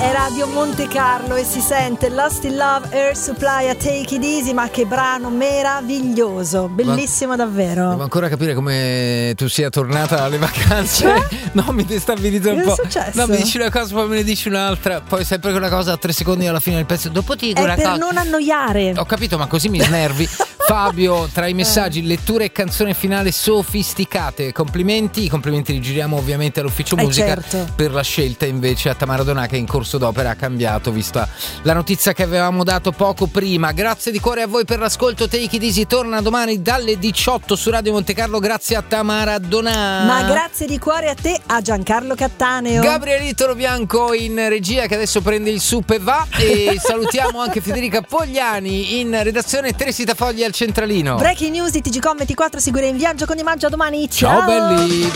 È Radio Monte Carlo e si sente Lost in Love, Air Supply a Take It Easy, ma che brano meraviglioso, bellissimo davvero. Devo ancora capire come tu sia tornata alle vacanze. No, mi destabilizza un po'. Che è successo? No, mi dici una cosa, poi me ne dici un'altra, poi sempre quella cosa a 3 secondi alla fine del pezzo. Dopo ti dico è una per cosa. non annoiare. Ho capito, ma così mi snervi. Fabio, tra i messaggi, lettura e canzone finale sofisticate. Complimenti, i complimenti li giriamo ovviamente all'ufficio musica, certo. Per la scelta invece a Tamara Donà, che in corso d'opera ha cambiato, vista la notizia che avevamo dato poco prima. Grazie di cuore a voi per l'ascolto. Take It Easy torna domani dalle 18 su Radio Monte Carlo. Grazie a Tamara Donà. Ma grazie di cuore a te, a Giancarlo Cattaneo, Gabrielito Bianco in regia, che adesso prende il sup e va. E salutiamo anche Federica Pogliani in redazione, Teresita Fogli al centralino. Breaking News di TGCom24 Sicura in viaggio con Imaggio. A domani. Ciao belli.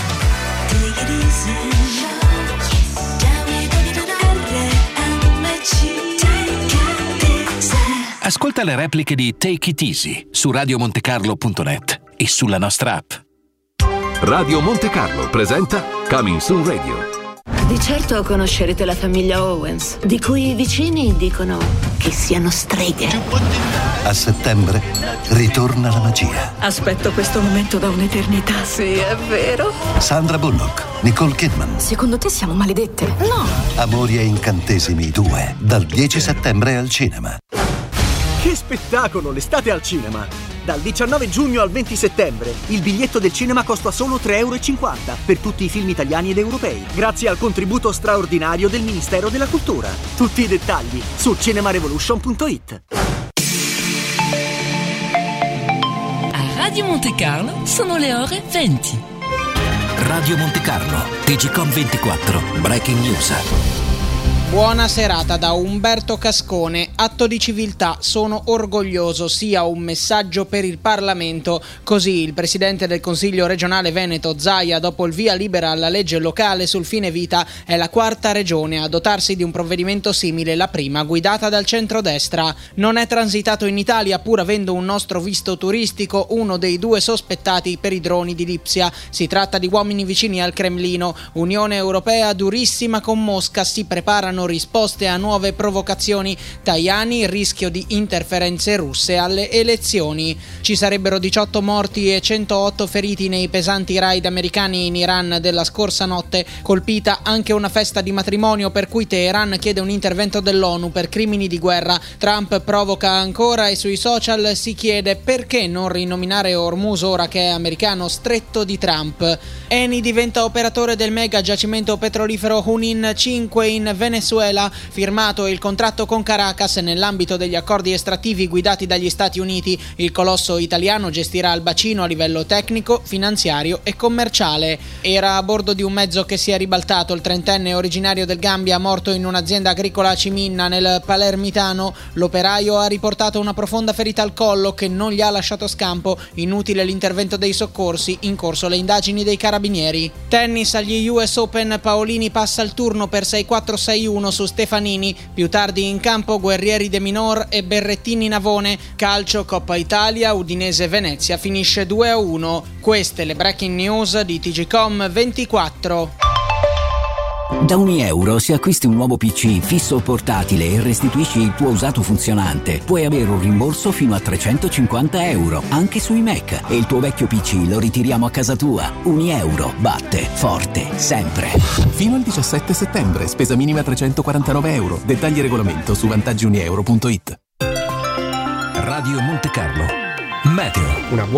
Ascolta le repliche di Take It Easy su radiomontecarlo.net e sulla nostra app. Radio Monte Carlo presenta Coming Soon Radio. Di certo conoscerete la famiglia Owens, di cui i vicini dicono che siano streghe. A settembre ritorna la magia. Aspetto questo momento da un'eternità. Sì, è vero. Sandra Bullock, Nicole Kidman. Secondo te siamo maledette? No. Amori e incantesimi 2, dal 10 settembre al cinema. Che spettacolo, l'estate al cinema! Dal 19 giugno al 20 settembre il biglietto del cinema costa solo €3,50 per tutti i film italiani ed europei, grazie al contributo straordinario del Ministero della Cultura. Tutti i dettagli su cinemarevolution.it. A Radio Monte Carlo sono le ore 20. Radio Monte Carlo, TGCom24, Breaking News. Buona serata da Umberto Cascone. Atto di civiltà, sono orgoglioso, sia un messaggio per il Parlamento. Così il presidente del Consiglio regionale Veneto, Zaia, dopo il via libera alla legge locale sul fine vita, è la quarta regione a dotarsi di un provvedimento simile, la prima guidata dal centrodestra. Non è transitato in Italia, pur avendo un nostro visto turistico, uno dei 2 sospettati per i droni di Lipsia. Si tratta di uomini vicini al Cremlino. Unione Europea durissima con Mosca, si preparano risposte a nuove provocazioni. Tajani, rischio di interferenze russe alle elezioni. Ci sarebbero 18 morti e 108 feriti nei pesanti raid americani in Iran della scorsa notte, colpita anche una festa di matrimonio per cui Teheran chiede un intervento dell'ONU per crimini di guerra. Trump provoca ancora e sui social si chiede perché non rinominare Hormuz ora che è americano, stretto di Trump. Eni diventa operatore del mega giacimento petrolifero Junin 5 in Venezuela, firmato il contratto con Caracas nell'ambito degli accordi estrattivi guidati dagli Stati Uniti. Il colosso italiano gestirà il bacino a livello tecnico, finanziario e commerciale. Era a bordo di un mezzo che si è ribaltato il 30enne originario del Gambia, morto in un'azienda agricola a Ciminna nel Palermitano. L'operaio ha riportato una profonda ferita al collo che non gli ha lasciato scampo. Inutile l'intervento dei soccorsi, in corso le indagini dei carabinieri. Tennis agli US Open, Paolini passa il turno per 6-4, 6-1 su Stefanini. Più tardi in campo Guerrieri De Minor e Berrettini Navone. Calcio, Coppa Italia, Udinese Venezia finisce 2-1. Queste le breaking news di TGCom24. Da €1 se acquisti un nuovo PC fisso o portatile e restituisci il tuo usato funzionante, puoi avere un rimborso fino a €350 anche sui Mac, e il tuo vecchio PC lo ritiriamo a casa tua. €1 batte forte sempre. Fino al 17 settembre, spesa minima €349. Dettagli e regolamento su vantaggiunieuro.it. Radio Monte Carlo, Meteo.